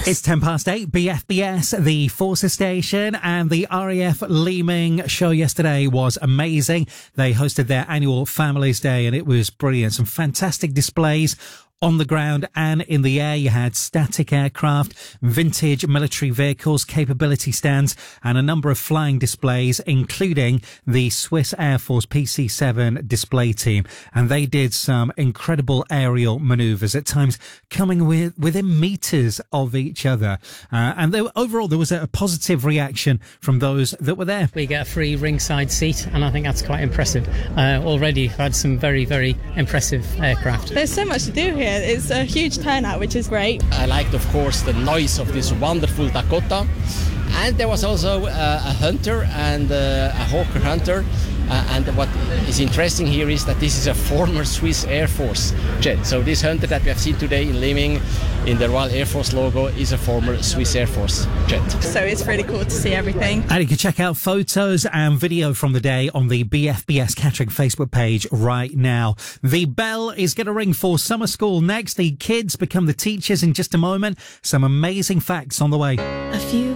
It's 8:10, BFBS, the Forces station, and the RAF Leeming show yesterday was amazing. They hosted their annual Families Day and it was brilliant. Some fantastic displays on the ground and in the air. You had static aircraft, vintage military vehicles, capability stands, and a number of flying displays, including the Swiss Air Force PC-7 display team. And they did some incredible aerial maneuvers, at times coming within meters of each other. And overall, there was a positive reaction from those that were there. We get a free ringside seat, and I think that's quite impressive. Already had some very, very impressive aircraft. There's so much to do here. It's a huge turnout, which is great. I liked, of course, the noise of this wonderful Dakota. And there was also a hunter and a Hawker hunter. And what is interesting here is that this is a former Swiss Air Force jet. So this hunter that we have seen today in Leeming, in the Royal Air Force logo, is a former Swiss Air Force jet. So it's really cool to see everything. And you can check out photos and video from the day on the BFBS Catering Facebook page right now. The bell is going to ring for summer school next. The kids become the teachers in just a moment. Some amazing facts on the way. A few